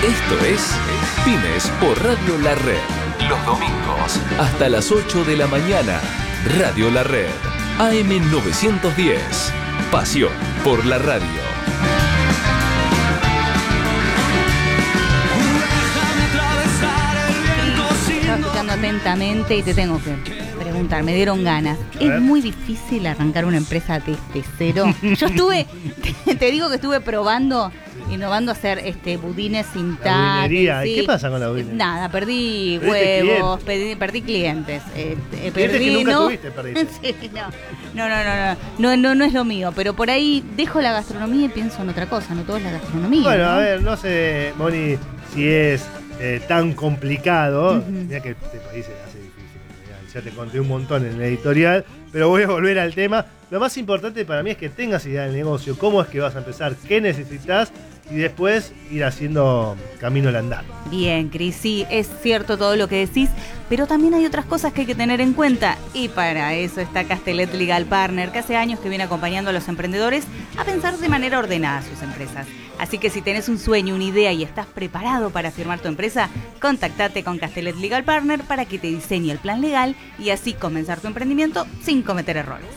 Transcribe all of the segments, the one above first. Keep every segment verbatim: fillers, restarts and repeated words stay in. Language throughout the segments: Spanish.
Esto es Pymes por Radio La Red. Los domingos hasta las ocho de la mañana. Radio La Red. A M novecientos diez. Pasión por la radio. Estaba escuchando atentamente y te tengo que preguntar, me dieron ganas. ¿Es muy difícil arrancar una empresa desde cero? Yo estuve, te, te digo que estuve probando, innovando a hacer este budines sin tac. ¿Y sí. qué pasa con la budines? Nada, perdí ¿Perdiste huevos, perdí, perdí clientes. Eh, eh, Clientes perdí, que nunca ¿no? tuviste, perdiste. Sí, no. No, no, no, no, no, no, no es lo mío, pero por ahí dejo la gastronomía y pienso en otra cosa, no todo es la gastronomía. Bueno, ¿no? a ver, no sé, Moni, si es eh, tan complicado. Uh-huh. Mira que este país se hace difícil. Mirá, ya te conté un montón en el editorial, pero voy a volver al tema. Lo más importante para mí es que tengas idea del negocio, cómo es que vas a empezar, qué necesitas y después ir haciendo camino al andar. Bien, Cris, sí, es cierto todo lo que decís, pero también hay otras cosas que hay que tener en cuenta y para eso está Castellet Legal Partner, que hace años que viene acompañando a los emprendedores a pensar de manera ordenada sus empresas. Así que si tenés un sueño, una idea y estás preparado para firmar tu empresa, contactate con Castellet Legal Partner para que te diseñe el plan legal y así comenzar tu emprendimiento sin cometer errores.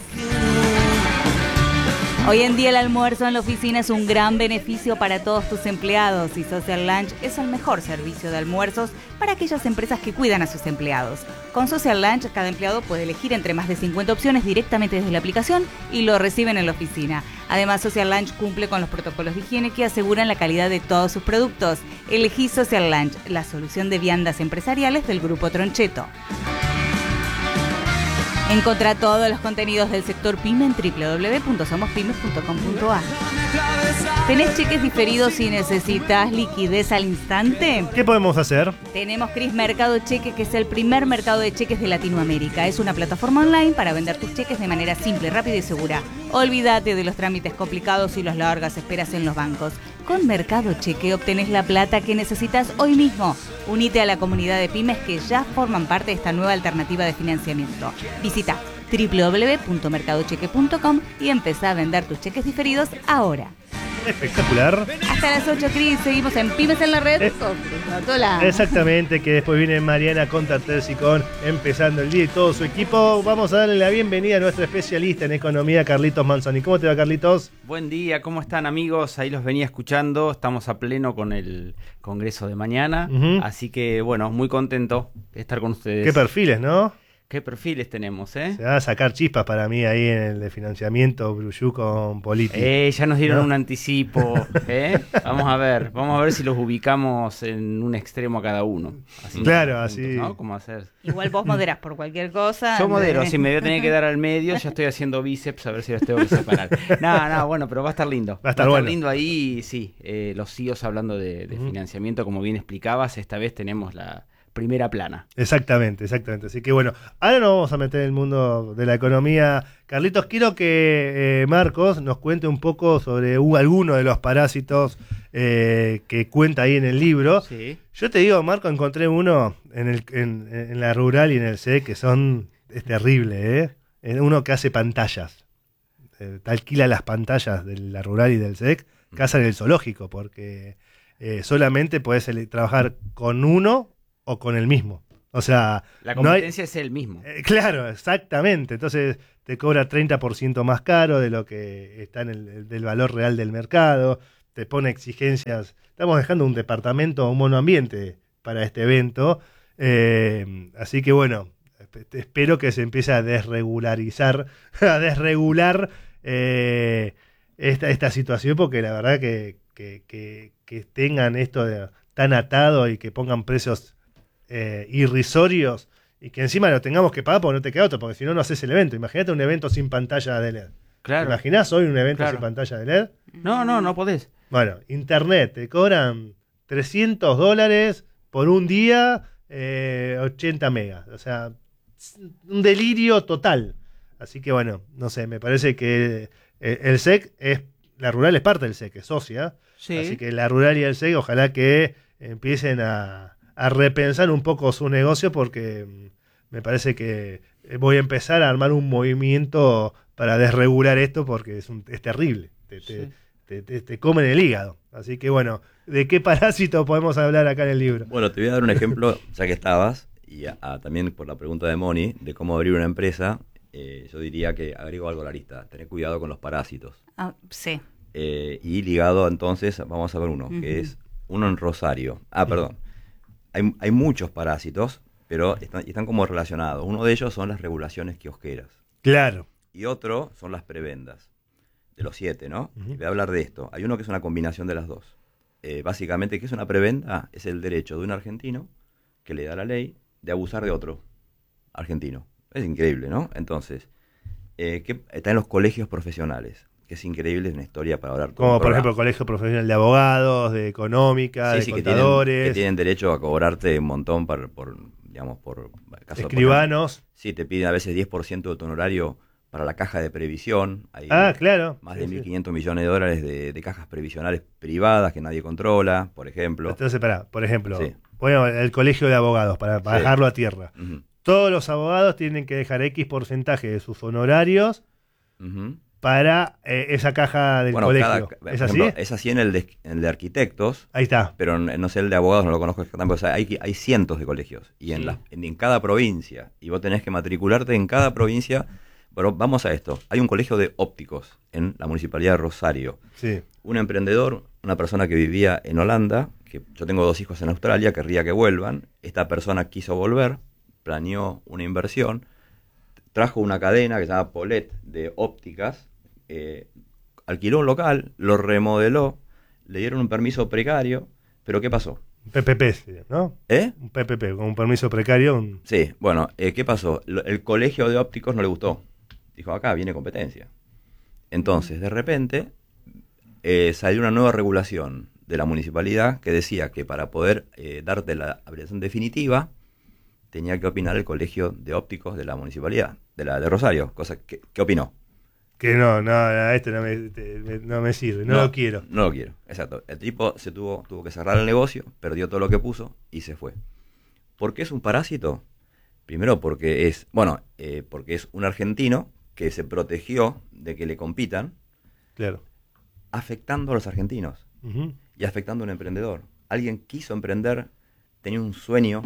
Hoy en día el almuerzo en la oficina es un gran beneficio para todos tus empleados y Social Lunch es el mejor servicio de almuerzos para aquellas empresas que cuidan a sus empleados. Con Social Lunch cada empleado puede elegir entre más de cincuenta opciones directamente desde la aplicación y lo reciben en la oficina. Además, Social Lunch cumple con los protocolos de higiene que aseguran la calidad de todos sus productos. Elegí Social Lunch, la solución de viandas empresariales del Grupo Troncheto. Encontrá todos los contenidos del sector PYME en doble u doble u doble u punto somos pymes punto com punto a r. ¿Tenés cheques diferidos y necesitas liquidez al instante? ¿Qué podemos hacer? Tenemos Cris Mercado Cheque, que es el primer mercado de cheques de Latinoamérica. Es una plataforma online para vender tus cheques de manera simple, rápida y segura. Olvídate de los trámites complicados y las largas esperas en los bancos. Con Mercado Cheque obtenés la plata que necesitas hoy mismo. Unite a la comunidad de pymes que ya forman parte de esta nueva alternativa de financiamiento. Visita doble u doble u doble u punto mercado cheque punto com y empezá a vender tus cheques diferidos ahora. Espectacular. Hasta las ocho, Cris. Seguimos en Pymes en la Red Eh, con Cris Bartola. Exactamente, que después viene Mariana Contarterzi con Empezando el Día y todo su equipo. Vamos a darle la bienvenida a nuestro especialista en economía, Carlitos Manzoni. ¿Cómo te va, Carlitos? Buen día, ¿cómo están, amigos? Ahí los venía escuchando, estamos a pleno con el congreso de mañana, Uh-huh. así que bueno, muy contento de estar con ustedes. Qué perfiles, ¿no? ¿Qué perfiles tenemos, eh? Se van a sacar chispas para mí ahí en el de financiamiento Bruyú con Politi. Eh, ya nos dieron ¿No? un anticipo, ¿eh? Vamos a ver, vamos a ver si los ubicamos en un extremo a cada uno. Así, Claro, juntos, así. ¿no? ¿Cómo hacer? Igual vos moderás por cualquier cosa. Yo modero, si me voy a tener que dar al medio, ya estoy haciendo bíceps, a ver si los tengo que separar. No, no, bueno, pero va a estar lindo. Va a estar bueno. lindo ahí, sí. Eh, los C E Os hablando de, de uh-huh. financiamiento, como bien explicabas, esta vez tenemos la primera plana. Exactamente, exactamente. Así que bueno, ahora nos vamos a meter en el mundo de la economía. Carlitos, quiero que eh, Marcos nos cuente un poco sobre uh, alguno de los parásitos eh, que cuenta ahí en el libro. Sí. Yo te digo, Marco, encontré uno en, el, en, en la rural y en el S E C que son, es terrible, ¿eh? Uno que hace pantallas. Eh, te alquila las pantallas de la rural y del S E C, casa en el zoológico, porque eh, solamente puedes trabajar con uno o con el mismo. O sea, la competencia no hay, es el mismo. Eh, claro, exactamente. Entonces te cobra treinta por ciento más caro de lo que está en el del valor real del mercado. Te pone exigencias. Estamos dejando un departamento, un monoambiente para este evento. Eh, así que bueno, espero que se empiece a desregularizar, a desregular eh, esta, esta situación, porque la verdad que, que, que, que tengan esto de, tan atado y que pongan precios Eh, irrisorios y que encima lo tengamos que pagar porque no te queda otro, porque si no, no haces el evento. Imagínate un evento sin pantalla de L E D. Claro. ¿Te imaginás hoy un evento Claro. sin pantalla de L E D? No, no, no podés. Bueno, internet, te cobran trescientos dólares por un día, eh, ochenta megas. O sea, un delirio total. Así que bueno, no sé, me parece que el, el S E C es, la rural es parte del S E C, es socia. Sí. Así que la rural y el S E C ojalá que empiecen a a repensar un poco su negocio, porque me parece que voy a empezar a armar un movimiento para desregular esto, porque es, un, es terrible. Te, te, sí. te, te, te comen el hígado. Así que bueno, ¿de qué parásito podemos hablar acá en el libro? Bueno, te voy a dar un ejemplo, ya que estabas, y a, a, también por la pregunta de Moni, de cómo abrir una empresa, eh, yo diría que agrego algo a la lista, tener cuidado con los parásitos. Ah, sí. Eh, y ligado entonces, vamos a ver uno, uh-huh. que es uno en Rosario. Ah, perdón. Hay, hay muchos parásitos, pero están, están como relacionados. Uno de ellos son las regulaciones kiosqueras. Claro. Y otro son las prebendas. De los siete, ¿no? Uh-huh. Voy a hablar de esto. Hay uno que es una combinación de las dos. Eh, básicamente, ¿qué es una prebenda? Es el derecho de un argentino que le da la ley de abusar de otro argentino. Es increíble, ¿no? Entonces, eh, ¿qué, está en los colegios profesionales, que es increíble, es una historia para hablar. Como por ejemplo, colegio profesional de abogados, de económica, sí, de sí, contadores. Que tienen, que tienen derecho a cobrarte un montón por, por digamos, por... Caso escribanos. Por, sí, te piden a veces diez por ciento de tu honorario para la caja de previsión. Hay ah, claro. Más sí, de sí. mil quinientos millones de dólares de, de cajas previsionales privadas que nadie controla, por ejemplo. Entonces, pará, por ejemplo, sí. bueno, el colegio de abogados, para bajarlo sí. a tierra. Uh-huh. Todos los abogados tienen que dejar X porcentaje de sus honorarios uh-huh. para eh, esa caja del bueno, colegio. Cada, ¿Es ejemplo, así? Es así en el, de, en el de arquitectos. Ahí está. Pero no sé, el de abogados no lo conozco exactamente. O sea, hay, hay cientos de colegios. Y en, sí. la, en, en cada provincia. Y vos tenés que matricularte en cada provincia. Bueno, vamos a esto. Hay un colegio de ópticos en la municipalidad de Rosario. Sí. Un emprendedor, una persona que vivía en Holanda, que yo tengo dos hijos en Australia, querría que vuelvan. Esta persona quiso volver, planeó una inversión, trajo una cadena que se llama Polet de ópticas, eh, alquiló un local, lo remodeló, le dieron un permiso precario, pero ¿qué pasó? P P P, ¿no? ¿Eh? Un P P P, con un permiso precario. Un... Sí, bueno, eh, ¿qué pasó? El colegio de ópticos no le gustó. Dijo, acá viene competencia. Entonces, de repente, eh, salió una nueva regulación de la municipalidad que decía que para poder eh, darte la habilitación definitiva, tenía que opinar el colegio de ópticos de la municipalidad, de la de Rosario. Cosa que, ¿qué opinó? Que no, no, este no me, te, me, no me sirve, no, no lo quiero. No lo quiero, exacto. El tipo se tuvo, tuvo que cerrar el negocio, perdió todo lo que puso y se fue. ¿Por qué es un parásito? Primero porque es, bueno, eh, porque es un argentino que se protegió de que le compitan, claro, afectando a los argentinos uh-huh. y afectando a un emprendedor. Alguien quiso emprender, tenía un sueño,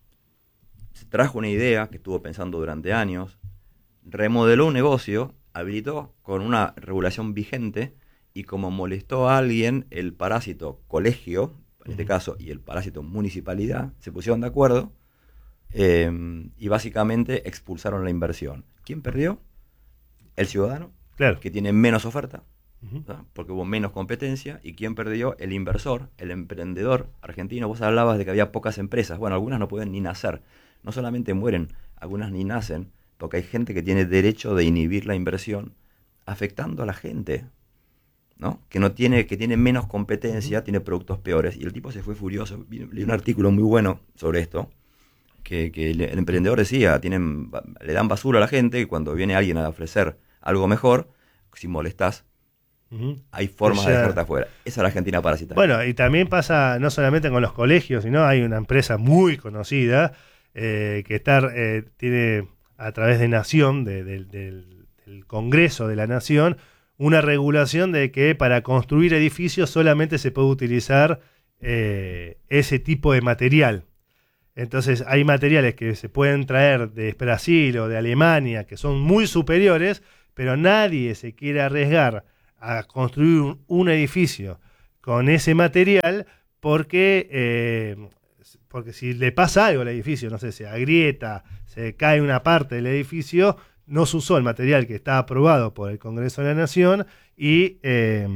se trajo una idea que estuvo pensando durante años, remodeló un negocio, habilitó con una regulación vigente y como molestó a alguien, el parásito colegio, en uh-huh. este caso, y el parásito municipalidad, se pusieron de acuerdo eh, y básicamente expulsaron la inversión. ¿Quién perdió? El ciudadano, claro. que tiene menos oferta, uh-huh. ¿no? Porque hubo menos competencia. ¿Y quién perdió? El inversor, el emprendedor argentino. Vos hablabas de que había pocas empresas. Bueno, algunas no pueden ni nacer. No solamente mueren, algunas ni nacen, porque hay gente que tiene derecho de inhibir la inversión, afectando a la gente, ¿no? Que no tiene, que tiene menos competencia, uh-huh. tiene productos peores. Y el tipo se fue furioso. Leí un artículo muy bueno sobre esto. Que, que el, el emprendedor decía, tienen, le dan basura a la gente y cuando viene alguien a ofrecer algo mejor, si molestás, uh-huh. hay formas o sea, de dejarte afuera. Esa es la Argentina parasitaria. Bueno, y también pasa no solamente con los colegios, sino hay una empresa muy conocida eh, que está, eh, tiene a través de Nación, de, de, del, del Congreso de la Nación, una regulación de que para construir edificios solamente se puede utilizar eh, ese tipo de material. Entonces hay materiales que se pueden traer de Brasil o de Alemania que son muy superiores, pero nadie se quiere arriesgar a construir un, un edificio con ese material porque, eh, porque si le pasa algo al edificio, no sé, se agrieta, se cae una parte del edificio, no se usó el material que está aprobado por el Congreso de la Nación y, eh,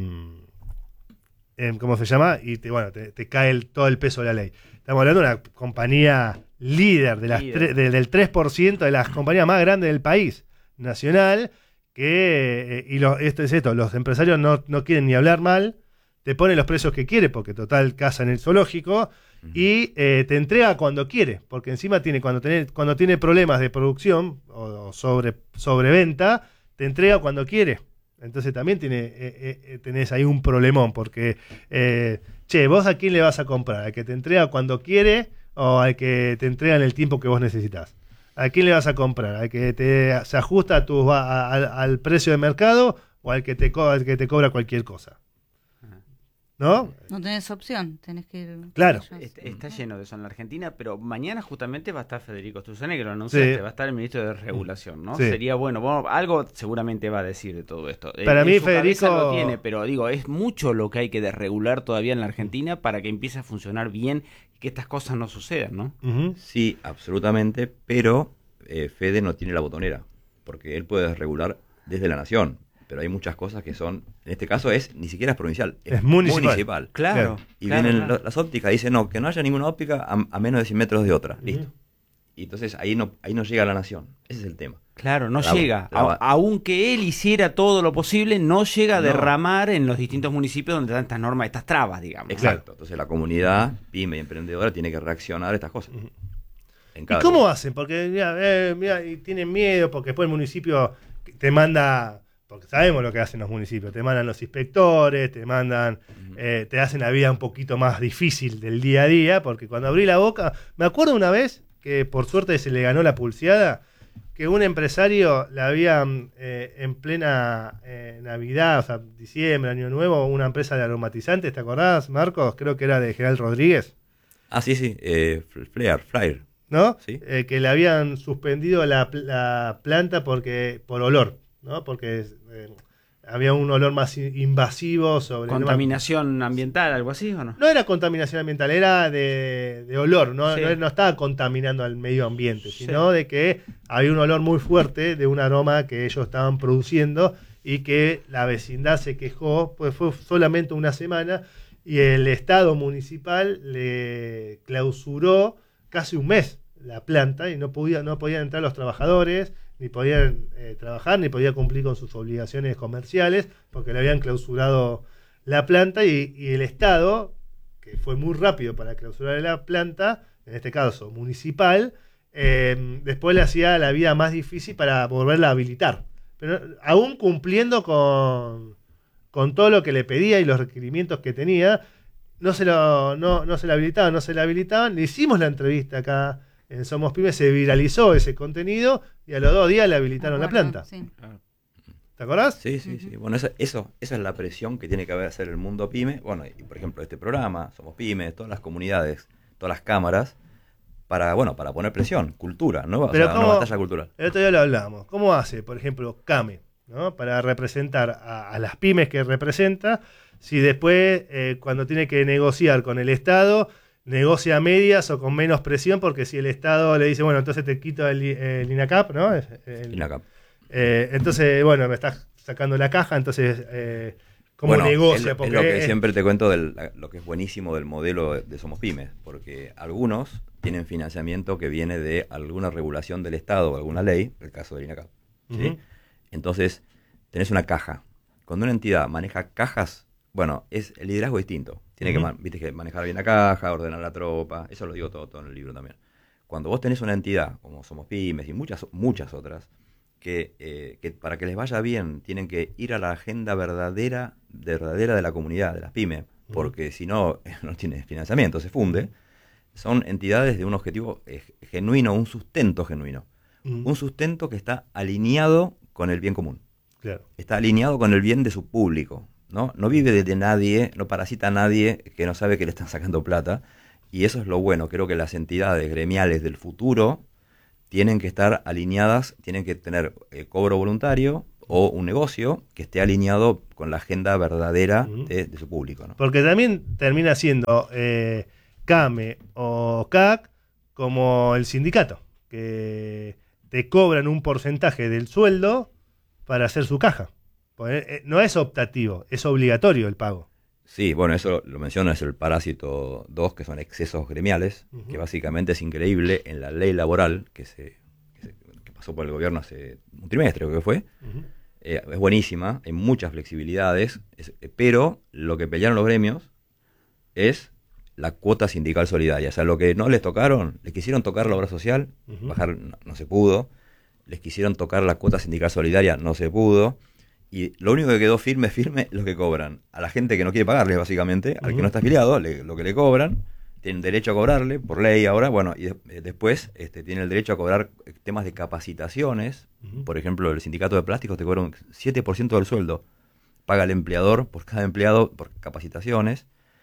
eh, ¿cómo se llama? Y te, bueno, te, te cae el, todo el peso de la ley. Estamos hablando de una compañía líder, de las líder. Tre, de, del tres por ciento de las compañías más grandes del país nacional, que, eh, y lo, esto es esto, los empresarios no, no quieren ni hablar mal, te ponen los precios que quiere, porque total casa en el zoológico, uh-huh. y eh, te entrega cuando quiere, porque encima tiene cuando tiene, cuando tiene problemas de producción o, o sobre sobreventa, te entrega cuando quiere. Entonces también tiene, eh, eh, tenés ahí un problemón, porque, eh, che, ¿vos a quién le vas a comprar? ¿Al que te entrega cuando quiere o al que te entrega en el tiempo que vos necesitas? ¿A quién le vas a comprar? ¿Al que te, se ajusta a tu, a, a, al precio de mercado o al que, te, al que te cobra cualquier cosa? ¿no? No tenés opción, tenés que ir. Claro. Está, está lleno de eso en la Argentina, pero mañana justamente va a estar Federico Stuzani, que lo anunciaste, Sí. va a estar el ministro de Regulación, ¿no? Sí. Sería bueno, bueno, algo seguramente va a decir de todo esto. Para En- mí, en su cabeza Federico- lo tiene, pero digo, es mucho lo que hay que desregular todavía en la Argentina para que empiece a funcionar bien y que estas cosas no sucedan, ¿no? Ujú. Sí, absolutamente, pero eh, Fede no tiene la botonera, porque él puede regular desde la nación, pero hay muchas cosas que son, en este caso es, ni siquiera es provincial, es, Es municipal. Claro. Y claro, vienen claro. lo- las ópticas, dicen, no, que no haya ninguna óptica a, a menos de cien metros de otra, listo. Ujú. Y entonces ahí no, ahí no llega la nación, ese es el tema. Claro, no La- llega. la- A- aunque él hiciera todo lo posible, no llega a No. derramar en los distintos municipios donde están estas normas, estas trabas, digamos. Exacto, entonces la comunidad, pyme y emprendedora, tiene que reaccionar a estas cosas. En ¿Y cada cómo lugar. hacen? Porque mira, eh, mira, y tienen miedo porque después el municipio te manda, porque sabemos lo que hacen los municipios, te mandan los inspectores, te mandan, eh, te hacen la vida un poquito más difícil del día a día, porque cuando abrí la boca, me acuerdo una vez que por suerte se le ganó la pulseada, que un empresario le habían eh, en plena eh, Navidad, o sea, diciembre, Año Nuevo, una empresa de aromatizantes, ¿te acordás, Marcos? Creo que era de General Rodríguez. Ah, sí, sí, eh, Flair, Flyer. ¿No? Sí. Eh, que le habían suspendido la, pl- la planta porque por olor, ¿no? Porque eh, había un olor más i- invasivo sobre... Contaminación ambiental, algo así, ¿o no? No era contaminación ambiental, era de, de olor, ¿no? Sí. No, no estaba contaminando al medio ambiente, Sí. sino de que había un olor muy fuerte de un aroma que ellos estaban produciendo y que la vecindad se quejó, pues fue solamente una semana y el Estado municipal le clausuró casi un mes la planta y no podía, no podían entrar los trabajadores, ni podían eh, trabajar, ni podía cumplir con sus obligaciones comerciales, porque le habían clausurado la planta y, y el Estado, que fue muy rápido para clausurar la planta, en este caso municipal, eh, después le hacía la vida más difícil para volverla a habilitar. Pero aún cumpliendo con, con todo lo que le pedía y los requerimientos que tenía, no se lo, no, no se la habilitaban, no se la habilitaban. Le hicimos la entrevista acá en Somos Pymes, se viralizó ese contenido y a los dos días le habilitaron Ah, la bueno, planta. sí. ¿Te acordás? Sí, sí, sí. Bueno, eso, eso, esa es la presión que tiene que hacer el mundo pyme. Bueno, y por ejemplo, este programa, Somos Pymes, todas las comunidades, todas las cámaras, para, bueno, para poner presión, cultura, ¿no? O Pero sea, ¿cómo- una batalla cultural. El otro día lo hablábamos. ¿Cómo hace, por ejemplo, Came, ¿no? Para representar a, a las pymes que representa, si después, eh, cuando tiene que negociar con el Estado, negocia a medias o con menos presión, porque si el Estado le dice, bueno, entonces te quito el, el INACAP, ¿no? El- INACAP. eh, entonces, bueno, me estás sacando la caja, entonces, eh, ¿cómo Bueno, negocia? Es, Porque es lo que es- siempre te cuento de lo que es buenísimo del modelo de, de Somos Pymes, porque algunos tienen financiamiento que viene de alguna regulación del Estado o alguna ley, el caso del INACAP. ¿sí? Ujú. Entonces, tenés una caja. Cuando una entidad maneja cajas, bueno, es el liderazgo distinto. Tiene Ujú. que, man- viste, que manejar bien la caja, ordenar la tropa, eso lo digo todo, todo en el libro también. Cuando vos tenés una entidad, como Somos Pymes y muchas, muchas otras, que, eh, que para que les vaya bien tienen que ir a la agenda verdadera, verdadera de la comunidad, de las pymes, porque si no, no tiene financiamiento, se funde, son entidades de un objetivo eh, genuino, un sustento genuino. Ujú. Un sustento que está alineado con el bien común, Claro. está alineado con el bien de su público, ¿no? No vive de, de nadie, no parasita a nadie que no sabe que le están sacando plata, y eso es lo bueno. Creo que las entidades gremiales del futuro tienen que estar alineadas, tienen que tener eh, cobro voluntario o un negocio que esté alineado con la agenda verdadera Ujú. de, de su público, ¿no? Porque también termina siendo eh, Came o C A C como el sindicato, que te cobran un porcentaje del sueldo para hacer su caja. Pues, eh, no es optativo, es obligatorio el pago. Sí, bueno, eso lo menciona, es el parásito dos, que son excesos gremiales, Ujú. que básicamente es increíble en la ley laboral que se, que se- que pasó por el gobierno hace un trimestre, creo que fue. Ujú. Eh, es buenísima, hay muchas flexibilidades, es- eh, pero lo que pelearon los gremios es la cuota sindical solidaria. O sea, lo que no les tocaron, les quisieron tocar la obra social, Ujú. bajar no, no se pudo, les quisieron tocar la cuota sindical solidaria, no se pudo, y lo único que quedó firme, firme, es lo que cobran. A la gente que no quiere pagarles, básicamente, al Ujú. que no está afiliado, le- lo que le cobran, tienen derecho a cobrarle, por ley ahora, bueno, y de- eh, después este, tienen el derecho a cobrar eh, temas de capacitaciones. Ujú. Por ejemplo, el sindicato de plásticos te cobra un siete por ciento del sueldo paga el empleador por cada empleado, por capacitaciones.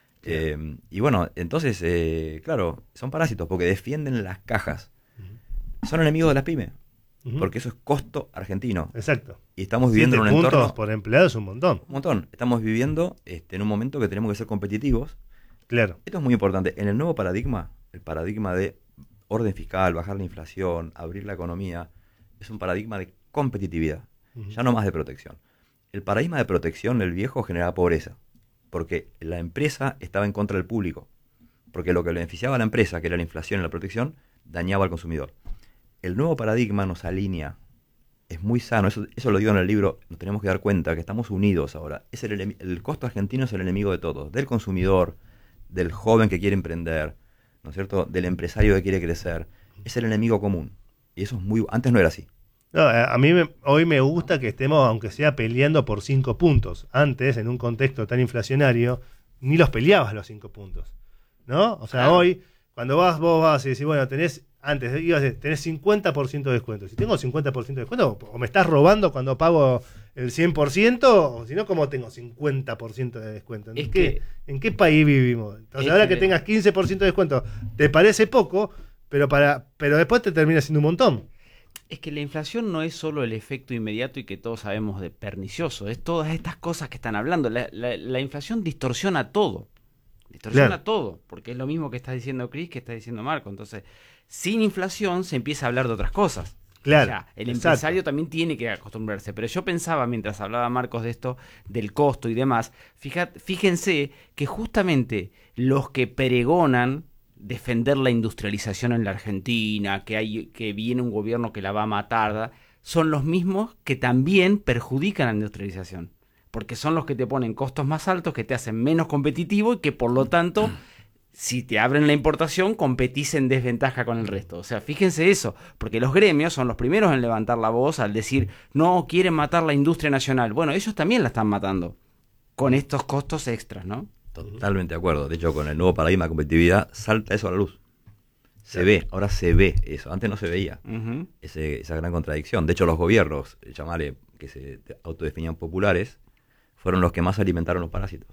Eh, y bueno, entonces, eh, claro, son parásitos porque defienden las cajas. Uh-huh. Son enemigos de las pymes, uh-huh. porque eso es costo argentino. Exacto. Y estamos viviendo Siete en un puntos entorno... por empleado es un montón. Un montón. Estamos viviendo este, en un momento que tenemos que ser competitivos. Claro. Esto es muy importante. En el nuevo paradigma, el paradigma de orden fiscal, bajar la inflación, abrir la economía, es un paradigma de competitividad, uh-huh. ya no más de protección. El paradigma de protección, el viejo, generaba pobreza, porque la empresa estaba en contra del público, porque lo que le beneficiaba a la empresa, que era la inflación y la protección, dañaba al consumidor. El nuevo paradigma nos alinea, es muy sano, eso, eso lo digo en el libro, nos tenemos que dar cuenta que estamos unidos ahora. Es el, el costo argentino es el enemigo de todos, del consumidor, del joven que quiere emprender, ¿no es cierto?, del empresario que quiere crecer. Es el enemigo común. Y eso es muy... Antes no era así. No, a mí me, hoy me gusta que estemos, aunque sea peleando por cinco puntos. Antes, en un contexto tan inflacionario, ni los peleabas los cinco puntos, ¿no? O sea, claro. Hoy, cuando vas, vos vas y decís, bueno, tenés, antes ibas a decir, tenés cincuenta por ciento de descuento. Si tengo cincuenta por ciento de descuento, o me estás robando cuando pago el cien por ciento, o si no, ¿cómo tengo cincuenta por ciento de descuento? ¿En, qué, que, ¿En qué país vivimos? Entonces, ahora que, que tengas quince por ciento de descuento, te parece poco, pero, para, pero después te termina siendo un montón. Es que la inflación no es solo el efecto inmediato y que todos sabemos de pernicioso, es todas estas cosas que están hablando. La, la, la inflación distorsiona todo, distorsiona claro. todo, porque es lo mismo que está diciendo Cris que está diciendo Marco. Entonces, sin inflación se empieza a hablar de otras cosas. Claro, o sea, el exacto. empresario también tiene que acostumbrarse. Pero yo pensaba, mientras hablaba Marcos de esto, del costo y demás, fíjate, fíjense que justamente los que pregonan defender la industrialización en la Argentina, que hay que viene un gobierno que la va a matar, son los mismos que también perjudican a la industrialización, porque son los que te ponen costos más altos, que te hacen menos competitivo y que por lo tanto, si te abren la importación, competís en desventaja con el resto. O sea, fíjense eso, porque los gremios son los primeros en levantar la voz al decir, no, quieren matar la industria nacional. Bueno, ellos también la están matando con estos costos extras, ¿no? Totalmente de acuerdo. De hecho, con el nuevo paradigma de competitividad salta eso a la luz. Se claro. ve, ahora se ve eso. Antes no se veía uh-huh. ese, esa gran contradicción. De hecho, los gobiernos, llamarle, que se autodefinían populares, fueron los que más alimentaron los parásitos.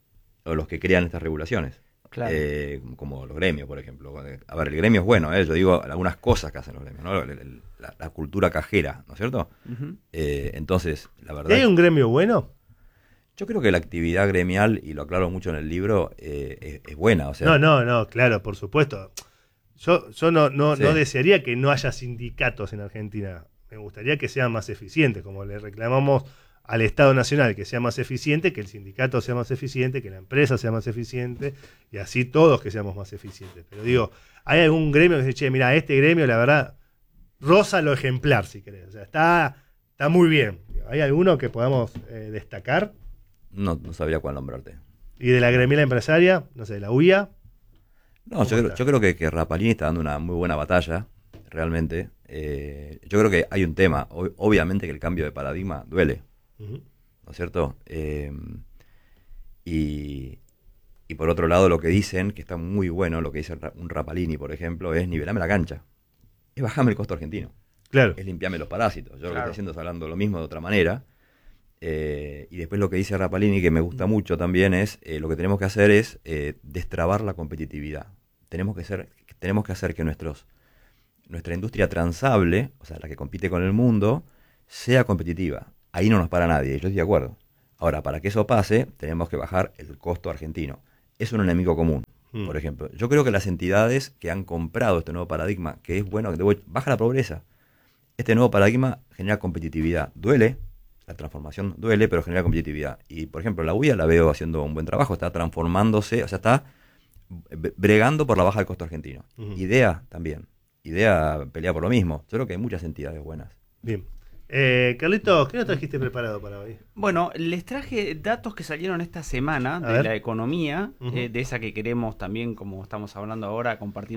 O los que crean estas regulaciones. Claro. Eh, como los gremios, por ejemplo. A ver, el gremio es bueno, ¿eh? Yo digo algunas cosas que hacen los gremios, ¿no? La, la, la cultura cajera, ¿no es cierto? Uh-huh. Eh, entonces, la verdad... ¿Hay un gremio bueno? Yo creo que la actividad gremial, y lo aclaro mucho en el libro, eh, es, es buena. O sea, no, no, no, claro, por supuesto. Yo, yo no, no, sí. no desearía que no haya sindicatos en Argentina. Me gustaría que sean más eficientes, como le reclamamos al Estado Nacional, que sea más eficiente, que el sindicato sea más eficiente, que la empresa sea más eficiente, y así todos que seamos más eficientes. Pero digo, hay algún gremio que dice, che, mira, este gremio, la verdad, roza lo ejemplar, si querés. O sea, está, está muy bien. ¿Hay alguno que podamos eh, destacar? No, no sabría cuál nombrarte. ¿Y de la gremial empresaria? No sé, ¿la U I A? No, yo creo, yo creo que, que Rapalini está dando una muy buena batalla, realmente. Eh, yo creo que hay un tema. O, obviamente que el cambio de paradigma duele, uh-huh. ¿no es cierto? Eh, y, y por otro lado, lo que dicen, que está muy bueno, lo que dice un Rapalini, por ejemplo, es nivelame la cancha. Es bajarme el costo argentino. Claro. Es limpiarme los parásitos. Yo claro. lo que estoy haciendo es hablando lo mismo de otra manera. Eh, y después lo que dice Rapalini, que me gusta mucho también, es eh, lo que tenemos que hacer es eh, destrabar la competitividad. Tenemos que, ser, tenemos que hacer que nuestros, nuestra industria transable, o sea, la que compite con el mundo, sea competitiva. Ahí no nos para nadie, yo estoy de acuerdo. Ahora, para que eso pase, tenemos que bajar el costo argentino. Es un enemigo común, mm. por ejemplo. Yo creo que las entidades que han comprado este nuevo paradigma, que es bueno, que baja la pobreza, este nuevo paradigma genera competitividad. Duele. La transformación duele, pero genera competitividad. Y, por ejemplo, la U I A la veo haciendo un buen trabajo, está transformándose, o sea, está bregando por la baja del costo argentino. Uh-huh. IDEA también. IDEA pelea por lo mismo. Yo creo que hay muchas entidades buenas. Bien. Eh, Carlitos, ¿qué nos trajiste preparado para hoy? Bueno, les traje datos que salieron esta semana A de ver. la economía, Uh-huh. eh, de esa que queremos también, como estamos hablando ahora, compartir